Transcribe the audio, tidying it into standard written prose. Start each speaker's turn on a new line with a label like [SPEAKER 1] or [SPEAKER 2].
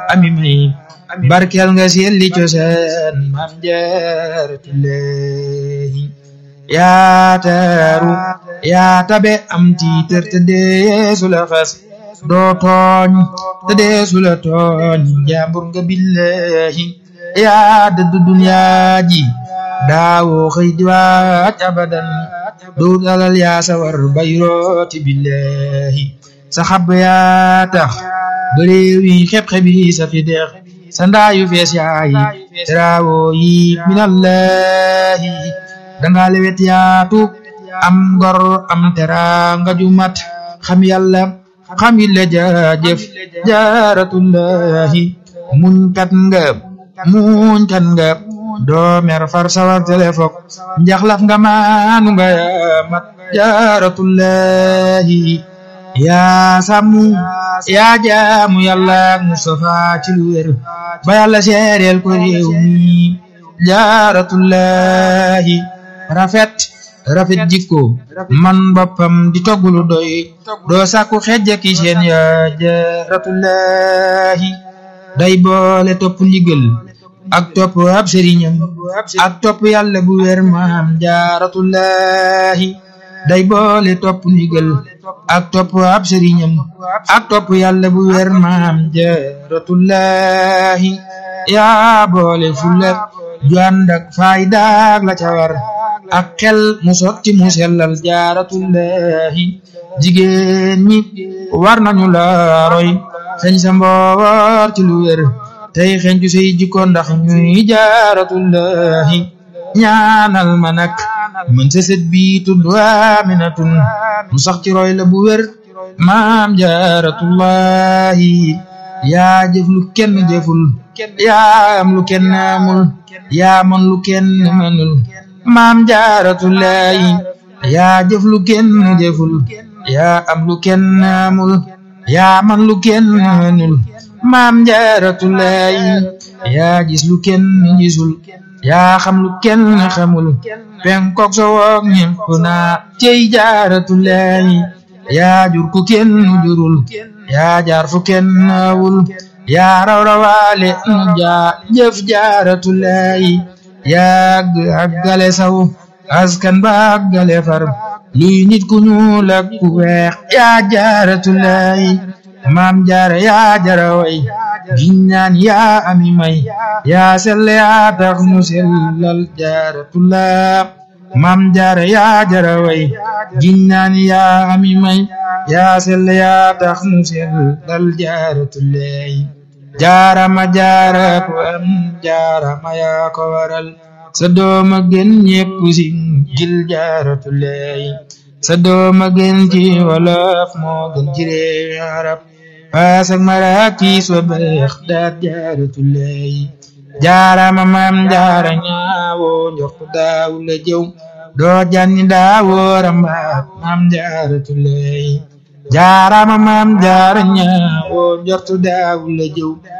[SPEAKER 1] ami may barkel nga selli cosaan maam jaaratullahi yaa taaru yaa tabe am tiitër te deesu la xas doo tooñ te deesu la tooñ jàmbur nga billahi yaa dëddu duniyaa ji daawoo xëy di waaj abadan doo dalal yaa sawar bayrooti billahi sa xab yaa tax ba réew yi xeb-xebi sa fi deex sa ndaayu fees yaayi teraawoo yi minallahi danga lewet yaatu am ngor am teraanga ju mat xam yàlla xam yilla jaajëf jaaratullahi muñ kat nga doo mer far sawar telefok njaxlaf nga maanu nga mat jaaratullahi yaa sàmmu yaa jaamu yàlla Mustafa ci lu wér ba yàlla seereel ko réew mi jaaratullahi rafet jikko man boppam di toggulu doy doo sàkku xejja ki seen ya jaaratullahi day boole topp ndigal ak topp ab sëriñam ak topp yàlla bu wér maam jaaratullahi day boole topp ndigal ak topp ab sëriñam ak topp yàlla bu wér maam jaaratullahi yaa boole fulla ju ànd ak faydaak la ca war ak xel mu sotti mu sellal jaaratullahi jigéen ñi war nañu la roy xeñ sa mboor ci lu wér tey xeñ ju say jikko ndax ñuy jaaratullahi ñaanal ma nag mën sa sët bi tudd Aminatun mu sax ci roy la bu wér maam jaaratullahi yaa jëf lu kenn jëful yaa am lu kenn amul yaa man lu kenn mënul maam jaaratullahi yaa jëf lu kenn jëful yaa am lu kenn amul yaa man lu kenn mënul maam jaaratullahi yaa gis lu kenn gisul yaa xam lu kenn xamul penkook so woog ñépp naa cey jaaratullahi yaa jur ku kenn jurul yaa jaar fu kenn awul yaa raw rawaale nu jëf jaaratullahi yaa àggale saw askan ba àggale far luy nit ku ñuul ak ku weex yaa jaaratullahi maam jaara yaa jara way giññaan yaa ami may yaa selle yaa tax nu sellal jaaratullah maam jaara yaa jara way giññaan yaa ami may yaa selle yaa tax nu sellal jaaratullah jaarama jaara ko am jaarama yaa ko waral sa dooma gën ñépp si gil jaaratullah sa dooma gën ci wolof moo gën ci réewi arab paasak marakiis wa beex daat jaaratullahi jaarama maam jaara ñaawoo njortu daaw la jëw doo janni daawoo rambaat maam jaaratullahi jaarama maam jaara ñaawoo njortu daaw la jëw